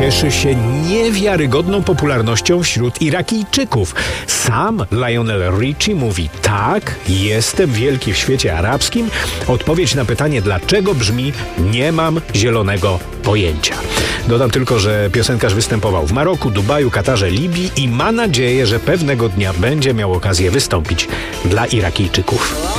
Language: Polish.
cieszy się niewiarygodną popularnością wśród Irakijczyków. Sam Lionel Richie mówi: tak, jestem wielki w świecie arabskim. Odpowiedź na pytanie dlaczego brzmi: nie mam zielonego pojęcia. Dodam tylko, że piosenkarz występował w Maroku, Dubaju, Katarze, Libii i ma nadzieję, że pewnego dnia będzie miał okazję wystąpić dla Irakijczyków.